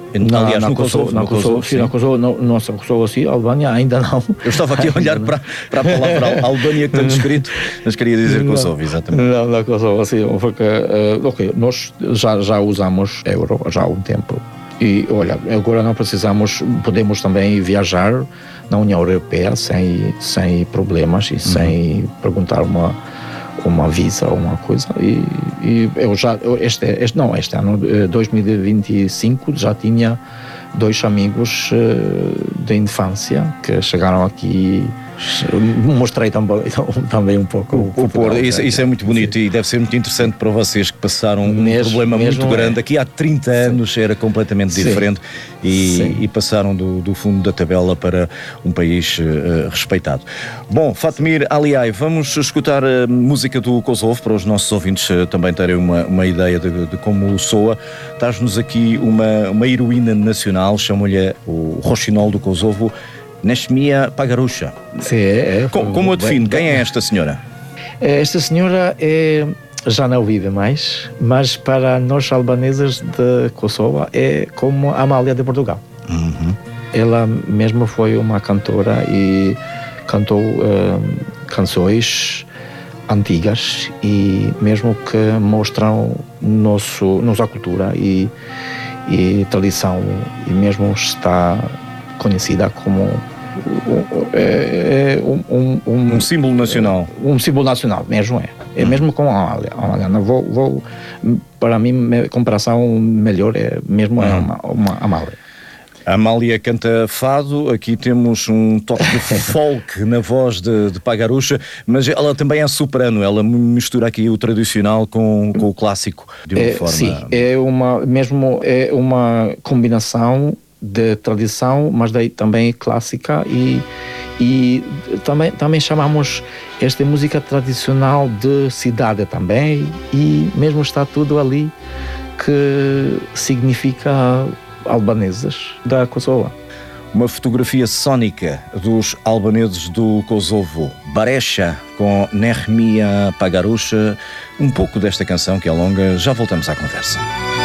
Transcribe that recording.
Aliás, no Kosovo. Nossa, Kosovo sim, Albânia ainda não. Eu estava aqui a olhar para a palavra Albânia que tenho escrito, mas queria dizer Kosovo, exatamente. Não, na Kosovo sim, porque ok, nós já usamos euro já há um tempo. E olha, agora não podemos também viajar na União Europeia sem problemas e sem perguntar uma visa ou uma coisa. E eu já, este ano, 2025, já tinha 2 amigos de infância que chegaram aqui. Mostrei também um pouco o Porto. Isso é muito bonito. Sim. E deve ser muito interessante para vocês que passaram um problema muito grande. Aqui há 30 anos era completamente diferente e passaram do fundo da tabela para um país respeitado. Bom, Fatmir Aliay, vamos escutar a música do Kosovo para os nossos ouvintes também terem uma ideia de como soa. Traz-nos aqui uma heroína nacional, chamam-lhe o Roxinol do Kosovo, Neshmia Pagarusha. Sim, como a define? Quem é esta senhora? Esta senhora já não vive mais, mas para nós albaneses de Kosovo é como a Amália de Portugal. Uhum. Ela mesmo foi uma cantora e cantou canções antigas e mesmo que mostram nossa cultura e tradição, e mesmo está conhecida como um símbolo nacional. Um símbolo nacional, mesmo é. Mesmo com a Amália. Para mim, a comparação melhor é mesmo uma Amália. A Amália canta fado, aqui temos um toque de folk na voz de Pagarusha, mas ela também é soprano, ela mistura aqui o tradicional com o clássico de uma forma... Sim, é uma combinação de tradição, mas daí também clássica e também chamamos esta música tradicional de cidade também, e mesmo está tudo ali que significa albaneses da Kosovo. Uma fotografia sónica dos albaneses do Kosovo, Baresha, com Nehmia Pagarusha. Um pouco desta canção que é longa, já voltamos à conversa.